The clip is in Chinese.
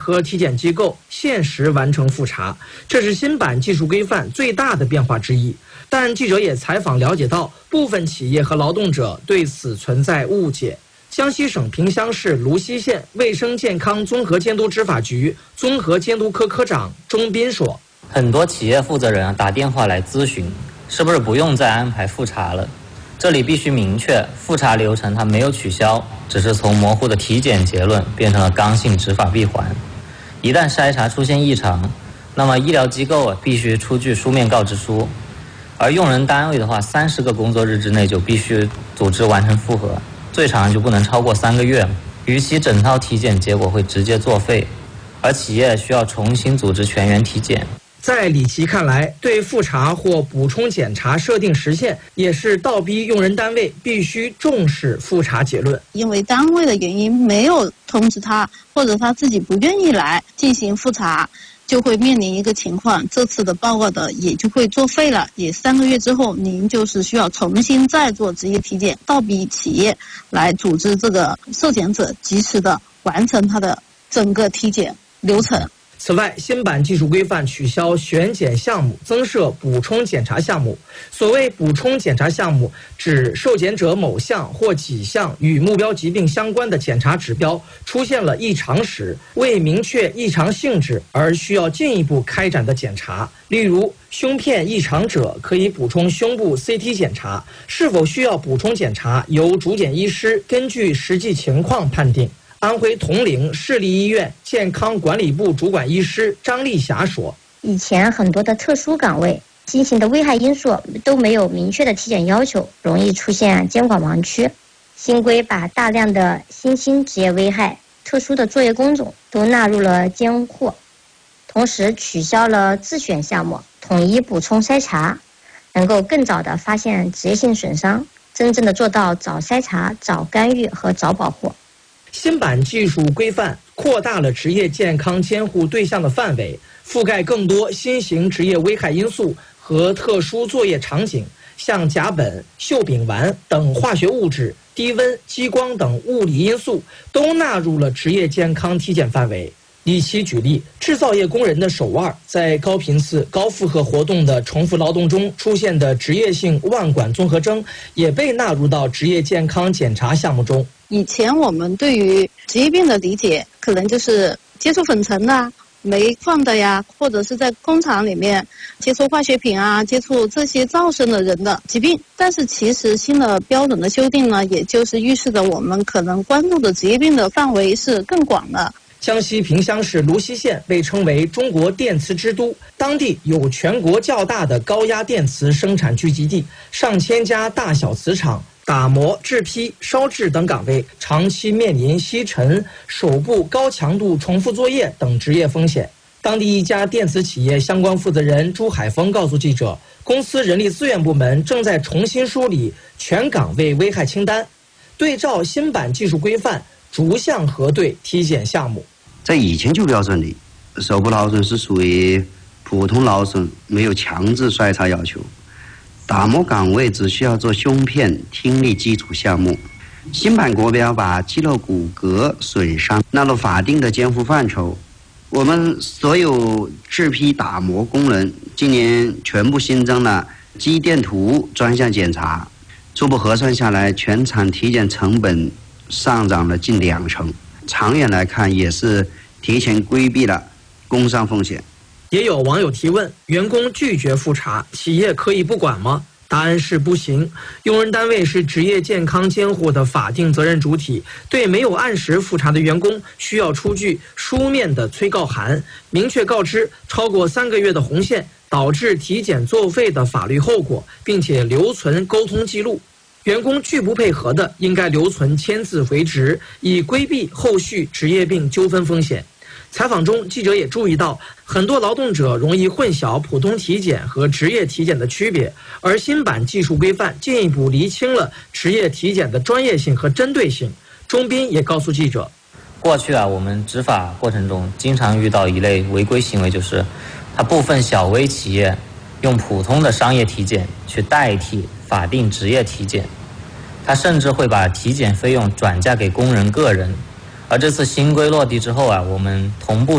和体检机构限时完成复查，这是新版技术规范最大的变化之一。但记者也采访了解到，部分企业和劳动者对此存在误解。江西省萍乡市泸溪县卫生健康综合监督执法局综合监督科科长钟斌说：“ 很多企业负责人打电话来咨询，是不是不用再安排复查了？这里必须明确，复查流程它没有取消，只是从模糊的体检结论变成了刚性执法闭环。一旦筛查出现异常，那么医疗机构必须出具书面告知书，而用人单位的话，30个工作日之内就必须组织完成复核。”最长就不能超过3个月，逾期整套体检结果会直接作废，而企业需要重新组织全员体检。 在李琦看来，对复查或补充检查设定时限，也是倒逼用人单位必须重视复查结论。 因为单位的原因没有通知他，或者他自己不愿意来进行复查，就会面临一个情况，这次的报告的也就会作废了，也3个月之后您就是需要重新再做职业体检，倒逼企业来组织这个受检者及时的完成他的整个体检流程。 此外，新版技术规范取消选检项目，增设补充检查项目。所谓补充检查项目，指受检者某项或几项与目标疾病相关的检查指标出现了异常时，为明确异常性质而需要进一步开展的检查。例如，胸片异常者可以补充胸部 CT 检查，是否需要补充检查，由主检医师根据实际情况判定。安徽铜陵市立医院健康管理部主管医师张丽霞说：“ 以前很多的特殊岗位进行的危害因素都没有明确的体检要求，容易出现监管盲区。新规把大量的新兴职业危害、特殊的作业工种都纳入了监护，同时取消了自选项目，统一补充筛查，能够更早的发现职业性损伤，真正的做到早筛查、早干预和早保护。” 新版技术规范扩大了职业健康监护对象的范围，覆盖更多新型职业危害因素和特殊作业场景，像甲苯、溴丙烷等化学物质、低温、激光等物理因素都纳入了职业健康体检范围。李琦举例，制造业工人的手腕在高频次、高负荷活动的重复劳动中出现的职业性腕管综合征也被纳入到职业健康检查项目中。 以前我们对于职业病的理解，可能就是接触粉尘的、煤矿的呀，或者是在工厂里面接触化学品啊、接触这些噪声的人的疾病。但是其实新的标准的修订呢，也就是预示着我们可能关注的职业病的范围是更广的。 江西萍乡市泸溪县被称为中国电磁之都，当地有全国较大的高压电磁生产聚集地，上千家大小磁场、打磨、制坯、烧制等岗位长期面临吸尘、手部高强度重复作业等职业风险。当地一家电磁企业相关负责人朱海峰告诉记者，公司人力资源部门正在重新梳理全岗位危害清单，对照新版技术规范，逐项核对体检项目。 在以前就标准里，手部劳损是属于普通劳损，没有强制筛查要求。打磨岗位只需要做胸片听力基础项目。新版国标把肌肉骨骼损伤纳入法定的监护范畴。我们所有制坯打磨工人今年全部新增了肌电图专项检查，初步核算下来，全场体检成本上涨了近20%。长远来看，也是提前规避了工伤风险。 也有网友提问，员工拒绝复查，企业可以不管吗？答案是不行。用人单位是职业健康监护的法定责任主体，对没有按时复查的员工，需要出具书面的催告函，明确告知超过3个月的红线导致体检作废的法律后果，并且留存沟通记录。员工拒不配合的，应该留存签字为职，以规避后续职业病纠纷风险。采访中，记者也注意到，很多劳动者容易混淆普通体检和职业体检的区别，而新版技术规范进一步厘清了职业体检的专业性和针对性。钟斌也告诉记者， 过去我们执法过程中经常遇到一类违规行为，就是它部分小微企业用普通的商业体检去代替法定职业体检，他甚至会把体检费用转嫁给工人个人。而这次新规落地之后我们同步